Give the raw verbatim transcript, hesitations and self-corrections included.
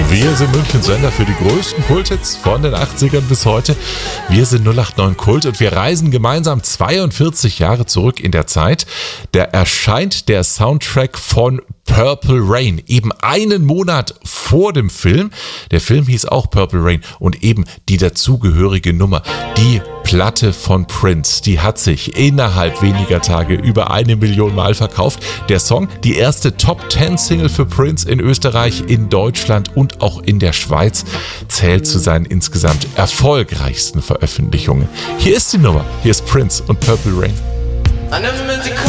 Wir sind Münchens Sender für die größten Kulthits von den achtzigern bis heute. Wir sind null acht neun Kult und wir reisen gemeinsam zweiundvierzig Jahre zurück in der Zeit. Da erscheint der Soundtrack von Purple Rain, eben einen Monat vor dem Film. Der Film hieß auch Purple Rain und eben die dazugehörige Nummer, die Platte von Prince, die hat sich innerhalb weniger Tage über eine Million Mal verkauft. Der Song, die erste Top-Ten-Single für Prince in Österreich, in Deutschland und auch in der Schweiz, zählt zu seinen insgesamt erfolgreichsten Veröffentlichungen. Hier ist die Nummer, hier ist Prince und Purple Rain. I never meant to call